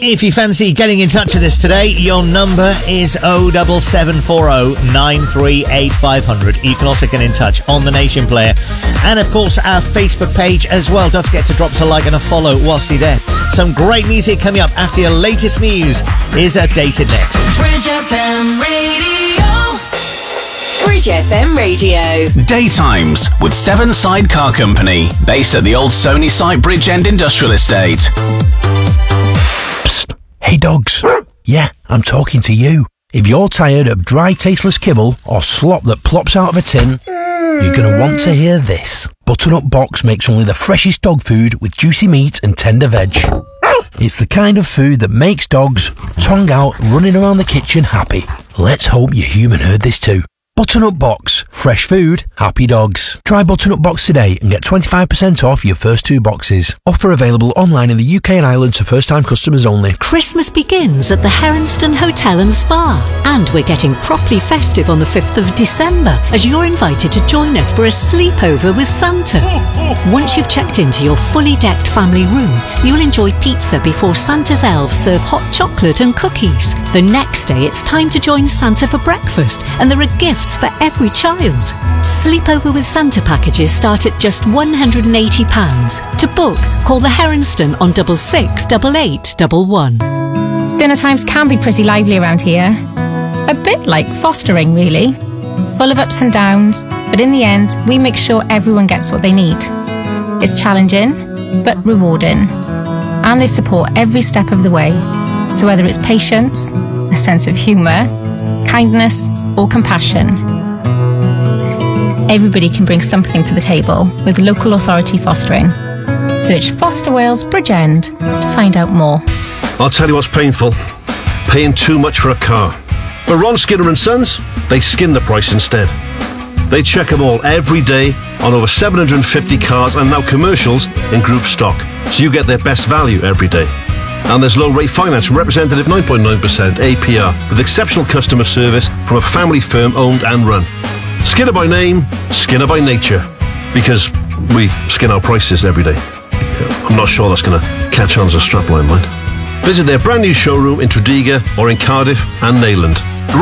If you fancy getting in touch with us today, your number is 07740 938 500. You can also get in touch on the Nation Player and, of course, our Facebook page as well. Don't forget to drop us a like and a follow whilst you're there. Some great music coming up after your latest news is updated next. Bridge FM Radio. Bridge FM Radio. Daytimes with Seven Side Car Company, based at the old Sony site Bridgend Industrial Estate. Psst. Hey dogs. Yeah, I'm talking to you. If you're tired of dry, tasteless kibble or slop that plops out of a tin, you're going to want to hear this. Butternut Box makes only the freshest dog food with juicy meat and tender veg. It's the kind of food that makes dogs, tongue out, running around the kitchen happy. Let's hope your human heard this too. Butternut Box. Fresh food, happy dogs. Try Butternut Box today and get 25% off your first 2 boxes. Offer available online in the UK and Ireland to first-time customers only. Christmas begins at the Heronston Hotel and Spa. And we're getting properly festive on the 5th of December as you're invited to join us for a sleepover with Santa. Once you've checked into your fully decked family room, you'll enjoy pizza before Santa's elves serve hot chocolate and cookies. The next day it's time to join Santa for breakfast, and there are gifts for every child. Sleepover with Santa packages start at just £180. To book, call the Heronston on 668811. Dinner times can be pretty lively around here. A bit like fostering, really. Full of ups and downs, but in the end, we make sure everyone gets what they need. It's challenging, but rewarding. And they support every step of the way. So whether it's patience, a sense of humour, kindness, or compassion, everybody can bring something to the table with local authority fostering. Search Foster Wales Bridgend to find out more. I'll tell you what's painful. Paying too much for a car. But Ron Skinner & Sons, they skin the price instead. They check them all every day on over 750 cars and now commercials in group stock. So you get their best value every day. And there's low-rate finance from representative 9.9% APR with exceptional customer service from a family firm owned and run. Skinner by name, Skinner by nature. Because we skin our prices every day. I'm not sure that's going to catch on as a strapline, mind. Visit their brand new showroom in Tredegar or in Cardiff and Neyland.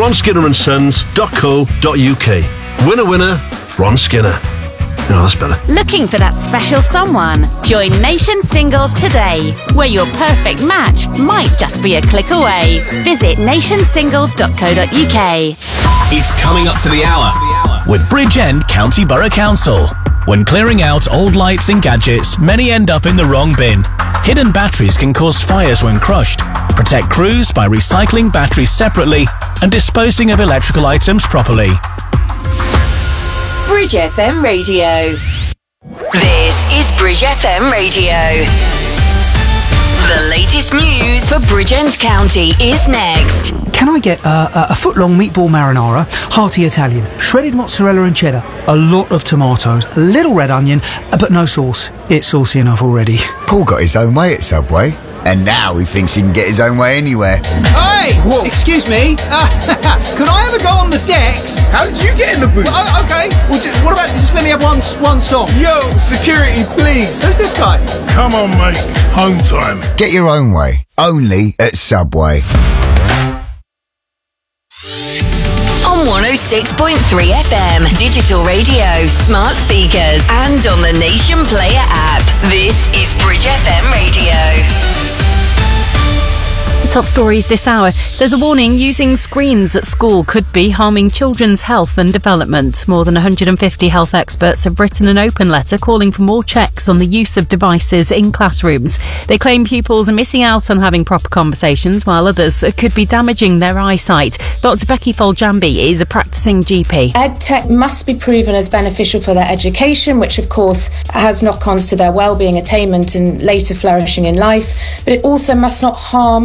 RonSkinnerandSons.co.uk. Winner, winner, Ron Skinner. No, that's better. Looking for that special someone? Join Nation Singles today, where your perfect match might just be a click away. Visit nationsingles.co.uk. It's coming up to the hour with Bridgend County Borough Council. When clearing out old lights and gadgets, many end up in the wrong bin. Hidden batteries can cause fires when crushed. Protect crews by recycling batteries separately and disposing of electrical items properly. Bridge FM Radio. This is Bridge FM Radio. The latest news for Bridgend County is next. Can I get a foot-long meatball marinara, hearty Italian, shredded mozzarella and cheddar, a lot of tomatoes, a little red onion, but no sauce. It's saucy enough already. Paul got his own way at Subway, and now he thinks he can get his own way anywhere. Hey! Whoa. Excuse me? Can I have a go on the decks? How did you get in the booth? Well, okay. Well, what about just let me have one song? Yo, security, please. Who's this guy? Come on, mate. Home time. Get your own way. Only at Subway. On 106.3 FM, digital radio, smart speakers, and on the Nation Player app. This is Bridge FM Radio. Top stories this hour. There's a warning using screens at school could be harming children's health and development. More than 150 health experts have written an open letter calling for more checks on the use of devices in classrooms. They claim pupils are missing out on having proper conversations while others could be damaging their eyesight. Dr. Becky Foljambi is a practising GP. EdTech must be proven as beneficial for their education, which of course has knock-ons to their well-being, attainment and later flourishing in life, but it also must not harm their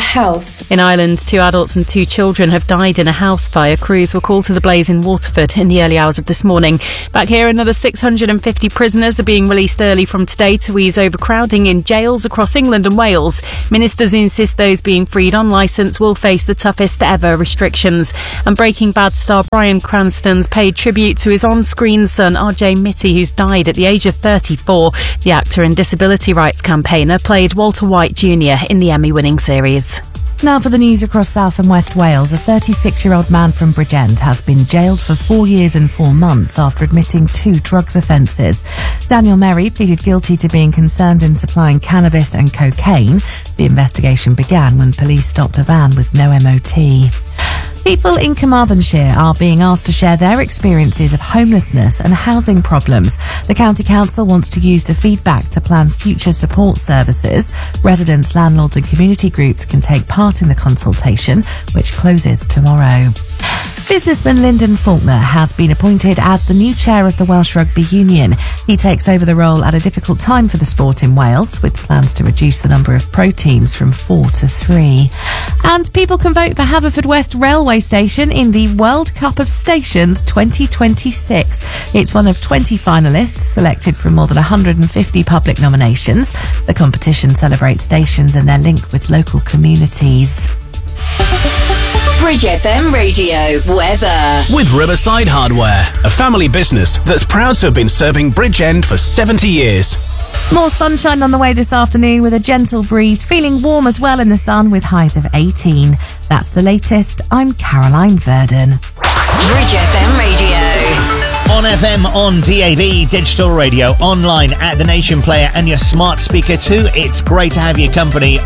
health. In Ireland, 2 adults and 2 children have died in a house fire. Crews were called to the blaze in Waterford in the early hours of this morning. Back here, another 650 prisoners are being released early from today to ease overcrowding in jails across England and Wales. Ministers insist those being freed on licence will face the toughest ever restrictions. And Breaking Bad star Bryan Cranston's paid tribute to his on-screen son RJ Mitty, who's died at the age of 34. The actor and disability rights campaigner played Walter White Jr. in the Emmy-winning series. Now for the news across South and West Wales. A 36-year-old man from Bridgend has been jailed for 4 years and 4 months after admitting 2 drugs offences. Daniel Merry pleaded guilty to being concerned in supplying cannabis and cocaine. The investigation began when police stopped a van with no MOT. People in Carmarthenshire are being asked to share their experiences of homelessness and housing problems. The County Council wants to use the feedback to plan future support services. Residents, landlords and community groups can take part in the consultation, which closes tomorrow. Businessman Lyndon Faulkner has been appointed as the new chair of the Welsh Rugby Union. He takes over the role at a difficult time for the sport in Wales, with plans to reduce the number of pro teams from 4 to 3. And people can vote for Haverfordwest Railway Station in the World Cup of Stations 2026. It's one of 20 finalists selected from more than 150 public nominations. The competition celebrates stations and their link with local communities. Bridge FM Radio weather. With Riverside Hardware, a family business that's proud to have been serving Bridgend for 70 years. More sunshine on the way this afternoon with a gentle breeze, feeling warm as well in the sun with highs of 18. That's the latest. I'm Caroline Verdon. Bridge FM Radio. On FM, on DAB, digital radio, online at the Nation Player and your smart speaker too. It's great to have your company